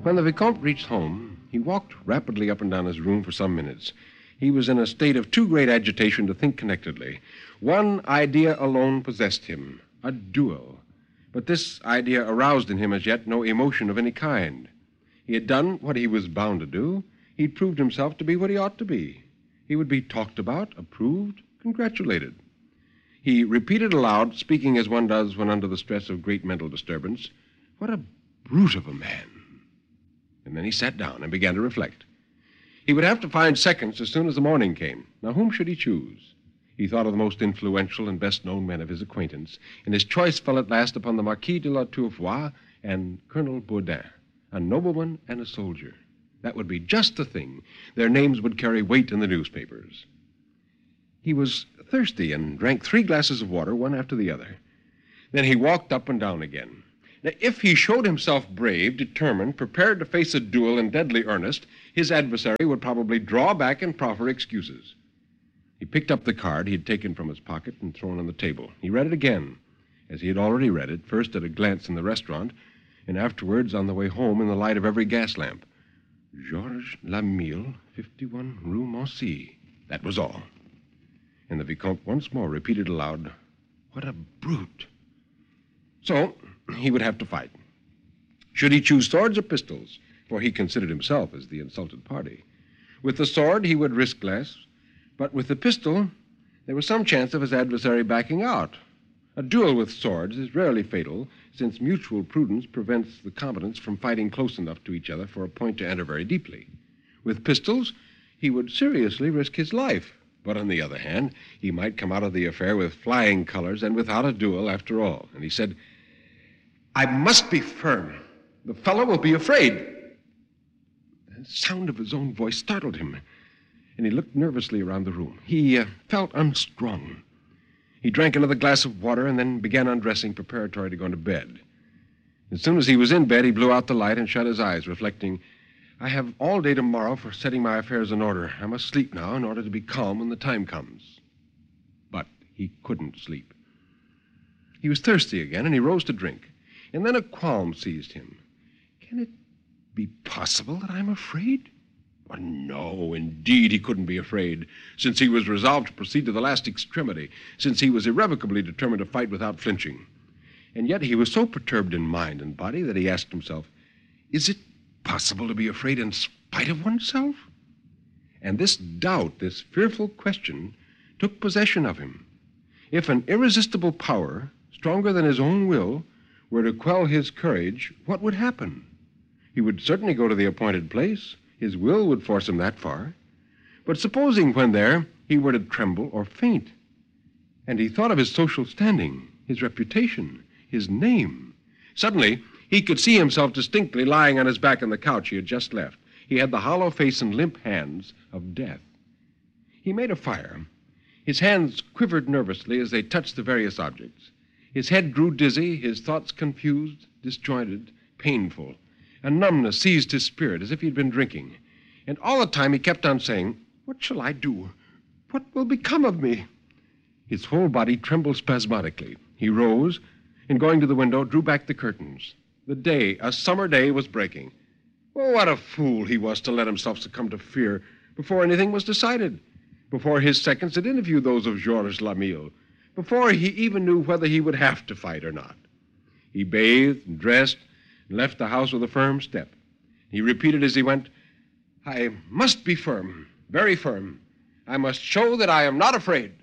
When the Vicomte reached home, he walked rapidly up and down his room for some minutes. He was in a state of too great agitation to think connectedly. One idea alone possessed him, a duel. But this idea aroused in him as yet no emotion of any kind. He had done what he was bound to do. He'd proved himself to be what he ought to be. He would be talked about, approved, congratulated. He repeated aloud, speaking as one does when under the stress of great mental disturbance, "What a brute of a man." And then he sat down and began to reflect. He would have to find seconds as soon as the morning came. Now, whom should he choose? He thought of the most influential and best-known men of his acquaintance, and his choice fell at last upon the Marquis de la Tourvois and Colonel Bourdin, a nobleman and a soldier. That would be just the thing. Their names would carry weight in the newspapers. He was thirsty and drank 3 glasses of water, one after the other. Then he walked up and down again. Now, if he showed himself brave, determined, prepared to face a duel in deadly earnest, his adversary would probably draw back and proffer excuses. He picked up the card he had taken from his pocket and thrown on the table. He read it again, as he had already read it, first at a glance in the restaurant, and afterwards on the way home in the light of every gas lamp. Georges Lamille, 51 Rue Moncey. That was all. And the Vicomte once more repeated aloud, "What a brute." So he would have to fight. Should he choose swords or pistols? For he considered himself as the insulted party. With the sword, he would risk less, but with the pistol, there was some chance of his adversary backing out. A duel with swords is rarely fatal, since mutual prudence prevents the combatants from fighting close enough to each other for a point to enter very deeply. With pistols, he would seriously risk his life. But on the other hand, he might come out of the affair with flying colors and without a duel after all. And he said, "I must be firm. The fellow will be afraid." The sound of his own voice startled him, and he looked nervously around the room. He felt unstrung. He drank another glass of water and then began undressing preparatory to going to bed. As soon as he was in bed, he blew out the light and shut his eyes, reflecting, "I have all day tomorrow for setting my affairs in order. I must sleep now in order to be calm when the time comes." But he couldn't sleep. He was thirsty again, and he rose to drink. And then a qualm seized him. Can it be possible that I'm afraid? Well, no, indeed, he couldn't be afraid, since he was resolved to proceed to the last extremity, since he was irrevocably determined to fight without flinching. And yet he was so perturbed in mind and body that he asked himself, is it possible to be afraid in spite of oneself? And this doubt, this fearful question, took possession of him. If an irresistible power, stronger than his own will, were to quell his courage, what would happen? He would certainly go to the appointed place. His will would force him that far. But supposing when there, he were to tremble or faint? And he thought of his social standing, his reputation, his name. Suddenly, he could see himself distinctly lying on his back on the couch he had just left. He had the hollow face and limp hands of death. He made a fire. His hands quivered nervously as they touched the various objects. His head grew dizzy, his thoughts confused, disjointed, painful. A numbness seized his spirit as if he had been drinking. And all the time he kept on saying, "What shall I do? What will become of me?" His whole body trembled spasmodically. He rose, and going to the window, drew back the curtains. The day, a summer day, was breaking. Oh, what a fool he was to let himself succumb to fear before anything was decided, before his seconds had interviewed those of Georges Lamille, before he even knew whether he would have to fight or not. He bathed and dressed and left the house with a firm step. He repeated as he went, "I must be firm, very firm. I must show that I am not afraid."